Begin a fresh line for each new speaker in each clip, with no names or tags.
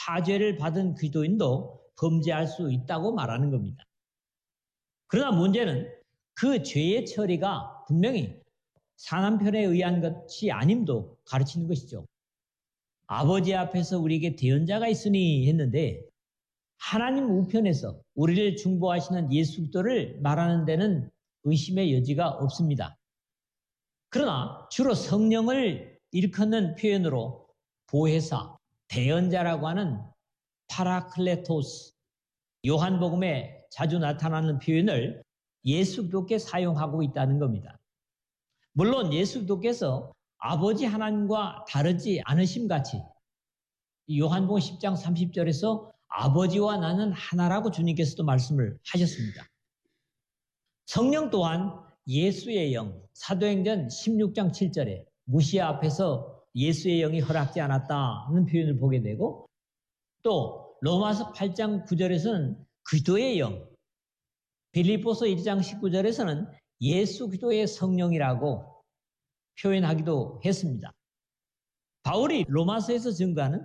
사죄를 받은 그리스도인도 범죄할 수 있다고 말하는 겁니다. 그러나 문제는 그 죄의 처리가 분명히 사남편에 의한 것이 아님도 가르치는 것이죠. 아버지 앞에서 우리에게 대언자가 있으니 했는데 하나님 우편에서 우리를 중보하시는 예수 그리스도를 말하는 데는 의심의 여지가 없습니다. 그러나 주로 성령을 일컫는 표현으로 보혜사, 대언자라고 하는 파라클레토스, 요한복음에 자주 나타나는 표현을 예수 그리스도께 사용하고 있다는 겁니다. 물론 예수 그리스도께서 아버지 하나님과 다르지 않으심 같이 요한복음 10장 30절에서 아버지와 나는 하나라고 주님께서도 말씀을 하셨습니다. 성령 또한 예수의 영, 사도행전 16장 7절에 무시아 앞에서 예수의 영이 허락지 않았다는 표현을 보게 되고 또 로마서 8장 9절에서는 그리스도의 영, 빌립보서 1장 19절에서는 예수 그리스도의 성령이라고 표현하기도 했습니다. 바울이 로마서에서 증거하는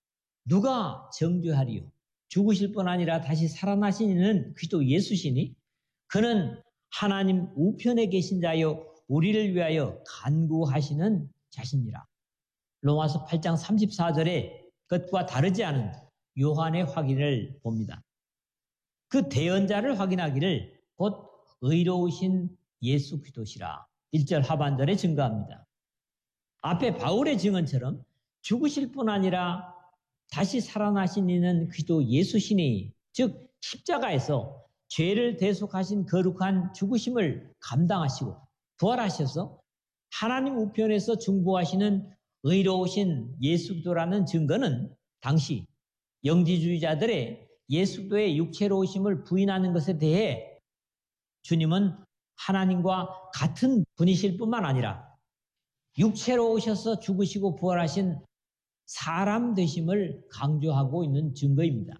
누가 정죄하리요? 죽으실 뿐 아니라 다시 살아나신 이는 그리스도 예수시니 그는 하나님 우편에 계신 자여 우리를 위하여 간구하시는 자시니라. 로마서 8장 34절에 것과 다르지 않은 요한의 확인을 봅니다. 그 대언자를 확인하기를 곧 의로우신 예수 그리스도시라 1절 하반절에 증거합니다. 앞에 바울의 증언처럼 죽으실 뿐 아니라 다시 살아나신 이는 그리스도 예수시니 즉 십자가에서 죄를 대속하신 거룩한 죽으심을 감당하시고 부활하셔서 하나님 우편에서 중보하시는 의로우신 예수 그리스도라는 증거는 당시 영지주의자들의 예수 그리스도의 육체로 오심을 부인하는 것에 대해 주님은 하나님과 같은 분이실 뿐만 아니라 육체로 오셔서 죽으시고 부활하신 사람 되심을 강조하고 있는 증거입니다.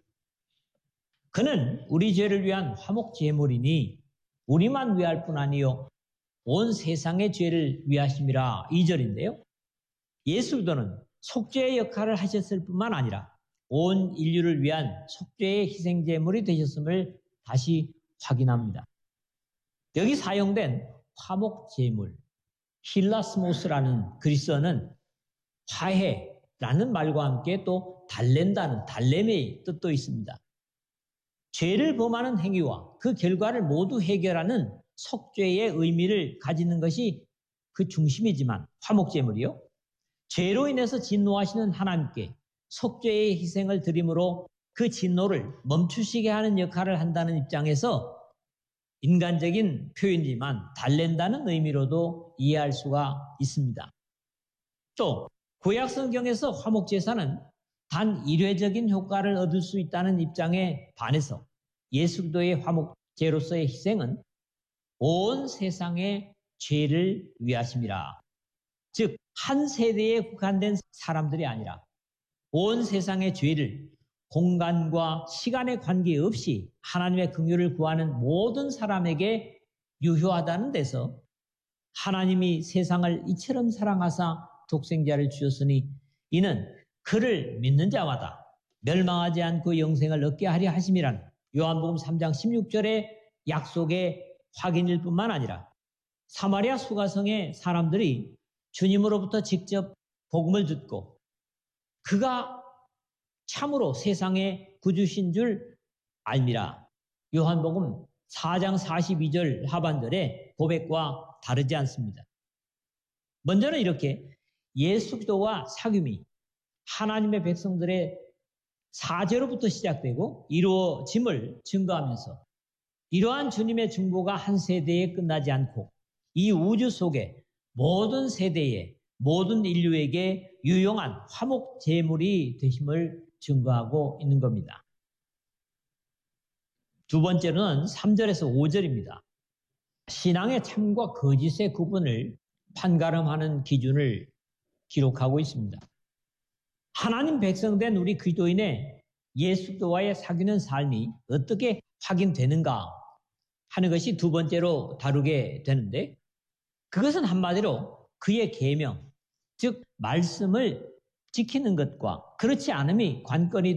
그는 우리 죄를 위한 화목 제물이니 우리만 위할 뿐 아니요 온 세상의 죄를 위하심이라 2절인데요. 예수 그리스도는 속죄의 역할을 하셨을 뿐만 아니라 온 인류를 위한 속죄의 희생 제물이 되셨음을 다시 확인합니다. 여기 사용된 화목 제물, 힐라스모스라는 그리스어는 화해라는 말과 함께 또 달랜다는 달렘의 뜻도 있습니다. 죄를 범하는 행위와 그 결과를 모두 해결하는 속죄의 의미를 가지는 것이 그 중심이지만 화목제물이요. 죄로 인해서 진노하시는 하나님께 속죄의 희생을 드림으로 그 진노를 멈추시게 하는 역할을 한다는 입장에서 인간적인 표현이지만 달랜다는 의미로도 이해할 수가 있습니다. 또 구약 성경에서 화목제사는 단 일회적인 효과를 얻을 수 있다는 입장에 반해서 예수 그리스도의 화목제로서의 희생은 온 세상의 죄를 위하심이라. 즉 한 세대에 국한된 사람들이 아니라 온 세상의 죄를 공간과 시간에 관계없이 하나님의 긍휼을 구하는 모든 사람에게 유효하다는 데서 하나님이 세상을 이처럼 사랑하사 독생자를 주셨으니 이는 그를 믿는 자마다 멸망하지 않고 영생을 얻게 하려 하심이라는 요한복음 3장 16절의 약속의 확인일 뿐만 아니라 사마리아 수가성의 사람들이 주님으로부터 직접 복음을 듣고 그가 참으로 세상의 구주신 줄 알미라. 요한복음 4장 42절 하반절의 고백과 다르지 않습니다. 먼저는 이렇게 예수 그리스도와 사귐이 하나님의 백성들의 사죄로부터 시작되고 이루어짐을 증거하면서 이러한 주님의 중보가 한 세대에 끝나지 않고 이 우주 속에 모든 세대에 모든 인류에게 유용한 화목 제물이 되심을 증거하고 있는 겁니다. 두 번째로는 3절에서 5절입니다. 신앙의 참과 거짓의 구분을 판가름하는 기준을 기록하고 있습니다. 하나님 백성된 우리 그리스도인의 예수 그리스도와의 사귀는 삶이 어떻게 확인되는가 하는 것이 두 번째로 다루게 되는데 그것은 한마디로 그의 계명, 즉 말씀을 지키는 것과 그렇지 않음이 관건이